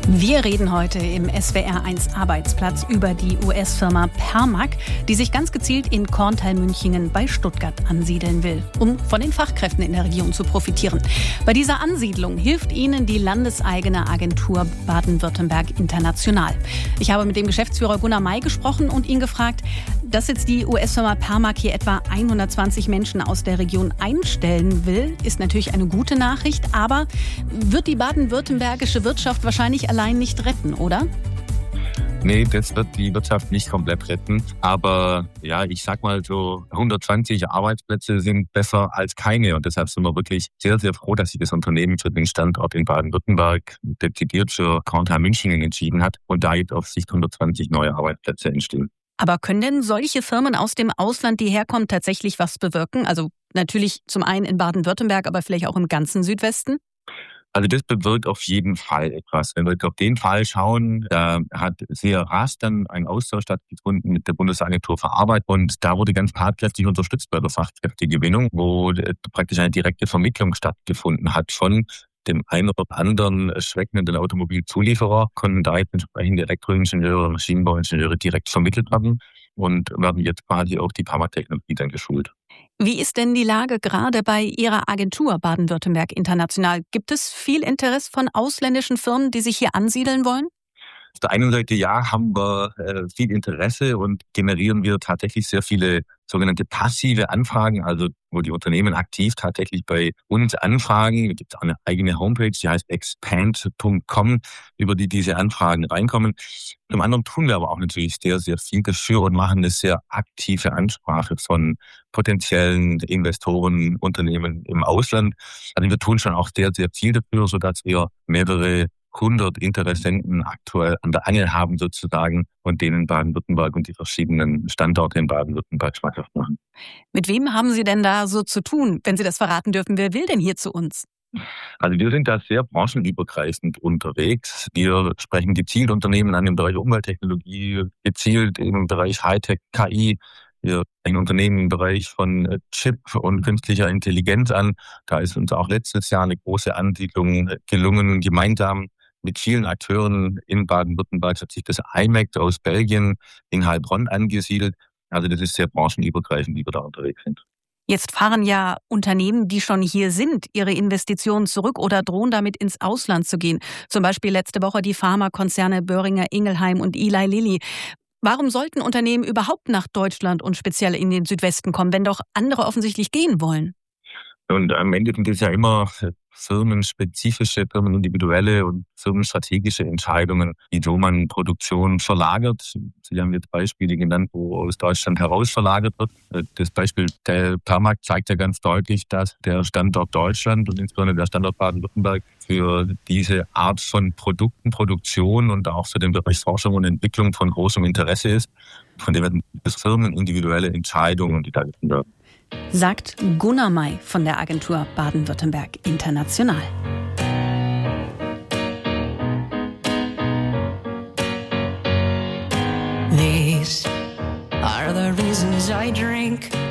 Wir reden heute im SWR1 Arbeitsplatz über die US-Firma Permac, die sich ganz gezielt in Korntal-Münchingen bei Stuttgart ansiedeln will, um von den Fachkräften in der Region zu profitieren. Bei dieser Ansiedlung hilft ihnen die landeseigene Agentur Baden-Württemberg International. Ich habe mit dem Geschäftsführer Gunnar May gesprochen und ihn gefragt, dass jetzt die US-Firma Permac hier etwa 120 Menschen aus der Region einstellen will, ist natürlich eine gute Nachricht, aber wird die baden-württembergische Wirtschaft wahrscheinlich allein nicht retten, oder? Nee, das wird die Wirtschaft nicht komplett retten. Aber ja, ich sag mal so, 120 Arbeitsplätze sind besser als keine. Und deshalb sind wir wirklich sehr, sehr froh, dass sich das Unternehmen für den Standort in Baden-Württemberg dezidiert für Korntal-Münchingen entschieden hat und da jetzt auf Sicht 120 neue Arbeitsplätze entstehen. Aber können denn solche Firmen aus dem Ausland, die herkommen, tatsächlich was bewirken? Also natürlich zum einen in Baden-Württemberg, aber vielleicht auch im ganzen Südwesten? Also das bewirkt auf jeden Fall etwas. Wenn wir jetzt auf den Fall schauen, da hat sehr rasch dann ein Austausch stattgefunden mit der Bundesagentur für Arbeit und da wurde ganz tatkräftig unterstützt bei der Fachkräftegewinnung, wo praktisch eine direkte Vermittlung stattgefunden hat von dem einen oder anderen schwächenden Automobilzulieferer, konnten da jetzt entsprechende Elektroingenieure, Maschinenbauingenieure direkt vermittelt werden und werden jetzt quasi auch die Permac-Technologie dann geschult. Wie ist denn die Lage gerade bei Ihrer Agentur Baden-Württemberg International? Gibt es viel Interesse von ausländischen Firmen, die sich hier ansiedeln wollen? Auf der einen Seite ja, haben wir viel Interesse und generieren wir tatsächlich sehr viele sogenannte passive Anfragen, also wo die Unternehmen aktiv tatsächlich bei uns anfragen. Es gibt eine eigene Homepage, die heißt expand.com, über die diese Anfragen reinkommen. Zum anderen tun wir aber auch natürlich sehr, sehr viel dafür und machen eine sehr aktive Ansprache von potenziellen Investoren, Unternehmen im Ausland. Also wir tun schon auch sehr, sehr viel dafür, sodass wir mehrere 100 Interessenten aktuell an der Angel haben sozusagen und denen Baden-Württemberg und die verschiedenen Standorte in Baden-Württemberg schmackhaft machen. Mit wem haben Sie denn da so zu tun, wenn Sie das verraten dürfen? Wer will denn hier zu uns? Also wir sind da sehr branchenübergreifend unterwegs. Wir sprechen gezielt Unternehmen an im Bereich Umwelttechnologie, gezielt im Bereich Hightech, KI. Wir sprechen Unternehmen im Bereich von Chip und künstlicher Intelligenz an. Da ist uns auch letztes Jahr eine große Ansiedlung gelungen, gemeinsam mit vielen Akteuren in Baden-Württemberg hat sich das IMEC aus Belgien in Heilbronn angesiedelt. Also das ist sehr branchenübergreifend, wie wir da unterwegs sind. Jetzt fahren ja Unternehmen, die schon hier sind, ihre Investitionen zurück oder drohen damit ins Ausland zu gehen. Zum Beispiel letzte Woche die Pharmakonzerne Boehringer Ingelheim und Eli Lilly. Warum sollten Unternehmen überhaupt nach Deutschland und speziell in den Südwesten kommen, wenn doch andere offensichtlich gehen wollen? Und am Ende sind es ja immer firmenspezifische, firmenindividuelle und firmenstrategische Entscheidungen, wieso man Produktion verlagert. Sie haben jetzt Beispiele genannt, wo aus Deutschland heraus verlagert wird. Das Beispiel der Permac zeigt ja ganz deutlich, dass der Standort Deutschland und insbesondere der Standort Baden-Württemberg für diese Art von Produkten, Produktion und auch für den Bereich Forschung und Entwicklung von großem Interesse ist. Von dem werden es firmenindividuelle Entscheidungen, die da getroffen werden. Sagt Gunnar May von der Agentur Baden-Württemberg International. These are the reasons I drink.